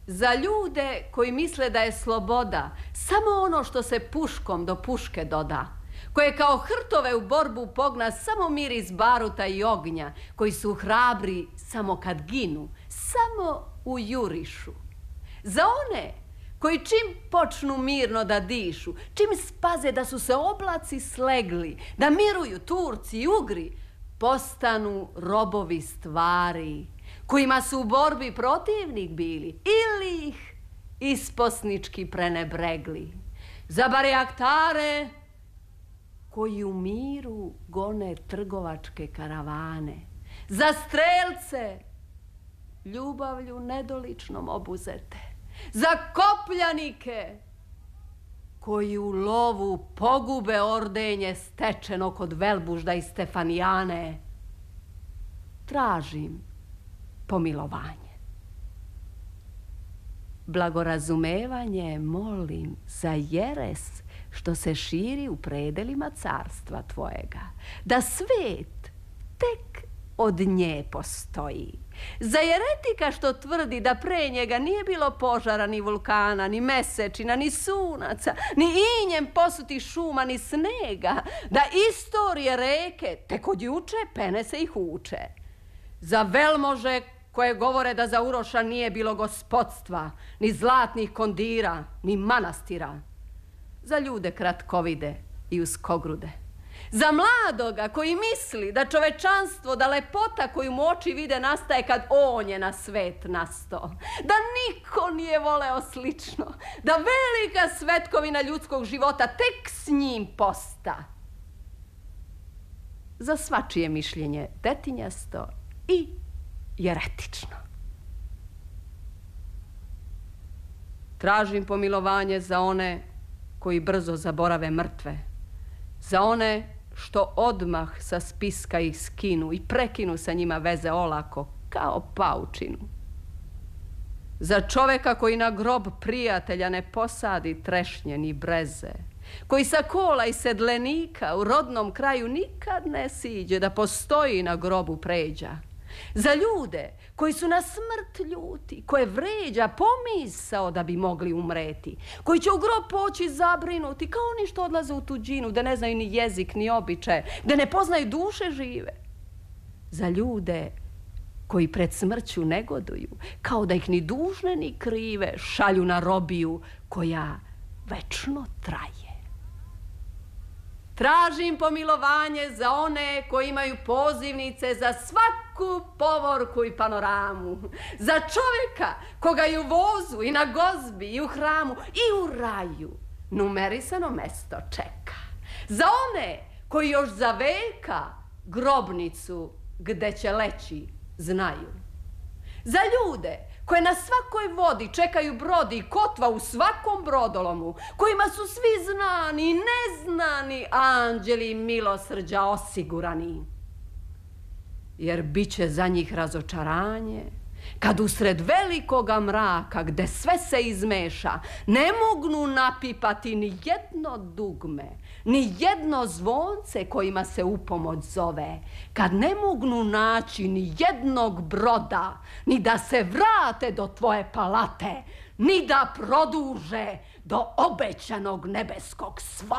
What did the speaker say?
Za ljude koji misle da je sloboda samo ono što se puškom do puške doda, koje kao hrtove u borbu pogna samo miris baruta i ognja, koji su hrabri samo kad ginu, samo u jurišu. Za one koji čim počnu mirno da dišu, čim spaze da su se oblaci slegli, da miruju Turci i Ugri, postanu robovi stvari, kojima su u borbi protivnik bili ili ih isposnički prenebregli. Za barjaktare koji u miru gone trgovačke karavane. Za strelce ljubavlju nedoličnom obuzete. Za kopljanike koji u lovu pogube ordenje stečeno kod Velbužda i Stefanijane. Tražim pomilovanje. Blagorazumevanje molim za jeres što se širi u predelima carstva tvojega, da svet tek od nje postoji. Za jeretika što tvrdi da pre njega nije bilo požara, ni vulkana, ni mesečina, ni sunaca, ni injem posutih šuma, ni snega, da istorije reke tek od juče pene se ih uče. Za velmože koje govore da za Uroša nije bilo gospodstva, ni zlatnih kondira, ni manastira. Za ljude kratkovide i uskogrude. Za mladoga koji misli da čovečanstvo, da lepota koju mu oči vide nastaje kad on je na svet nastao. Da niko nije voleo slično. Da velika svetkovina ljudskog života tek s njim posta. Za svačije mišljenje detinjasto i jeretično. Tražim pomilovanje za one koji brzo zaborave mrtve. Za one što odmah sa spiska ih skinu i prekinu sa njima veze olako, kao paučinu. Za čoveka koji na grob prijatelja ne posadi trešnje ni breze, koji sa kola i sedlenika u rodnom kraju nikad ne siđe da postoji na grobu pređa. Za ljude koji su na smrt ljuti, koje vređa pomisao da bi mogli umreti, koji će u grob poći zabrinuti kao oni što odlaze u tuđinu, da ne znaju ni jezik ni običaje, da ne poznaju duše žive. Za ljude koji pred smrću negoduju, kao da ih ni dužne ni krive šalju na robiju koja večno traje. Tražim pomilovanje za one koji imaju pozivnice za svaku povorku i panoramu. Za čovjeka koga i u vozu, i na gozbi, i u hramu, i u raju numerisano mesto čeka. Za one koji još za veka grobnicu gde će leći znaju. Za ljude koje na svakoj vodi čekaju brodi i kotva u svakom brodolomu, kojima su svi znani i neznani anđeli milosrđa osigurani. Jer bit će za njih razočaranje, kad usred velikoga mraka, gde sve se izmeša, ne mognu napipati ni jedno dugme, ni jedno zvonce kojima se upomoć zove, kad ne mognu naći ni jednog broda, ni da se vrate do tvoje palate, ni da produže do obećanog nebeskog svoda.